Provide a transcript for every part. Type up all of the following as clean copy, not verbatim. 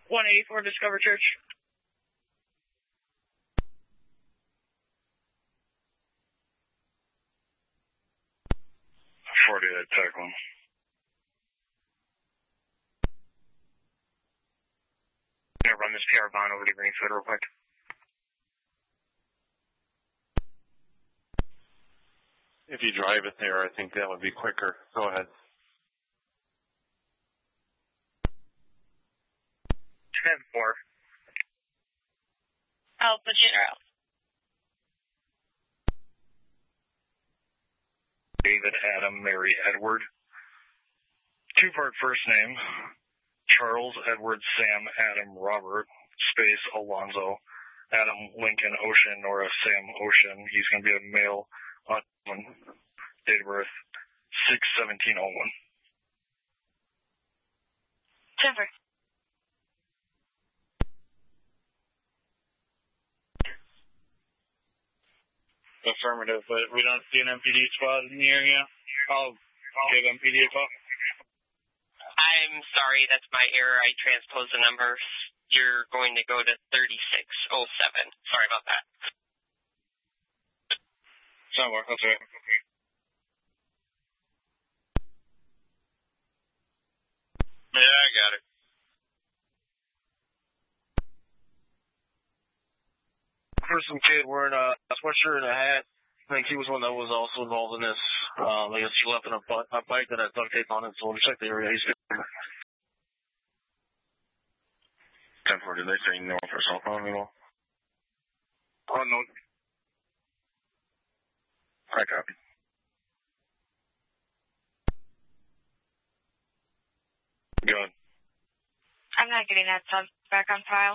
184 Discover Church. 48 Tech 1. I'm going to run this PR Vaughn over to Greenfoot real quick. If you drive it there, I think that would be quicker. Go ahead. 10-4. Alpha General. David Adam Mary Edward. Two-part first name. Charles Edward Sam Adam Robert, space Alonzo, Adam Lincoln Ocean, or a Sam Ocean. He's going to be a male, date of birth 6/17/01. Denver. Affirmative, but we don't see an MPD squad in the area. I'll give MPD a call. I'm sorry, that's my error. I transposed the numbers. You're going to go to 3607. Sorry about that. Somewhere, that's right. Okay. Yeah, I got it. Some kid wearing a sweatshirt and a hat. I think he was one that was also involved in this. I guess he left in a bike that had duct tape on it, so we'll check the area. He's 10-4, did they say no for cell phone at all? Oh, no. I copy. Good. I'm not getting that sub back on file.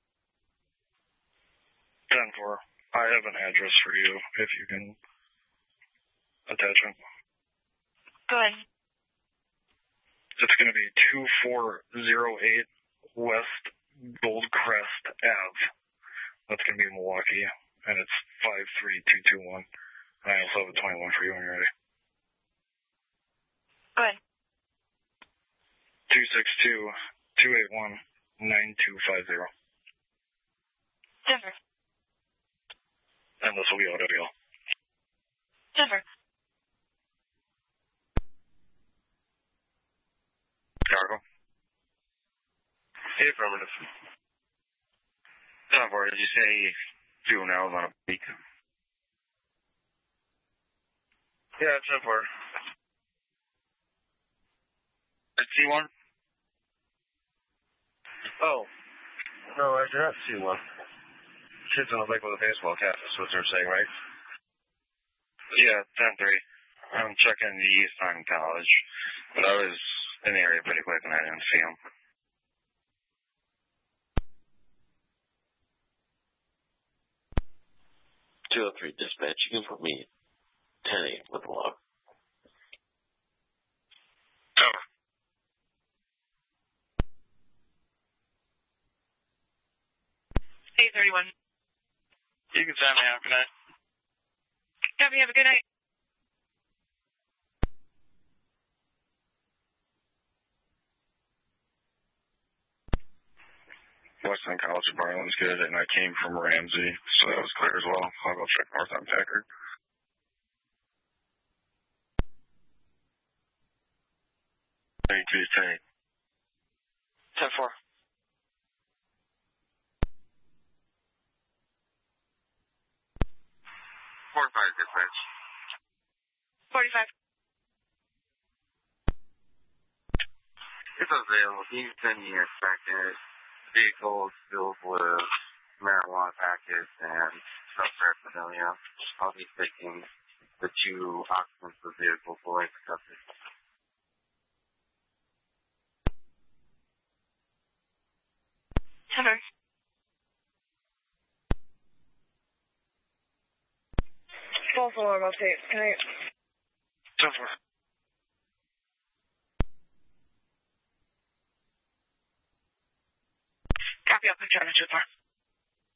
10-4, I have an address for you if you can attach it. Go ahead. It's going to be 2408 West Goldcrest Ave. That's going to be Milwaukee, and it's 53221. And I also have a 21 for you when you're ready. Go ahead. 262-281-9250. Denver. And this will be OWL. Denver. Cargo. Affirmative. 10-4, did you say juveniles on a peak? Yeah, 10-4. C1? Oh. No, actually not C1. Kid's on a bike with a baseball cap, that's what they're saying, right? Yeah, 10-3. I'm checking the East on College, but I was in the area pretty quick and I didn't see him. Dispatch, you can put me 10-8 with the log. Cover. A31. You can send me out. Good night. Copy, have a good night. Western College of Barland's good, and I came from Ramsey, so that was clear as well. I'll go check north on Packard. Thank you, 10-4. 45 dispatch. 45. It's available. You can send me a second. Vehicle filled with marijuana packets and drug paraphernalia. I'll be taking the 2 occupants of the vehicle for life acceptance. Denver. False alarm update. Can I... 10-4. Copy, I'll put you on the 2-4.